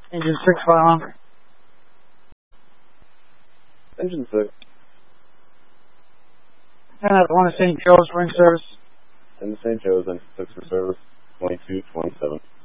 Engine 6, fire alarm. Engine 6. And I want to St. Joe's for in service. And the St. Joe's, Engine 6 for service, 2227.